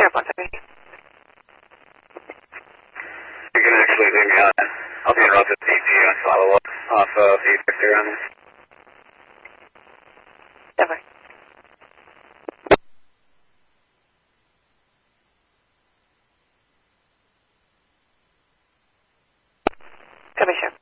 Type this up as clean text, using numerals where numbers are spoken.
airport, sorry. You can actually do me on. I'll be around the DT and follow up off of E-Victor on this. Never. Commissioner.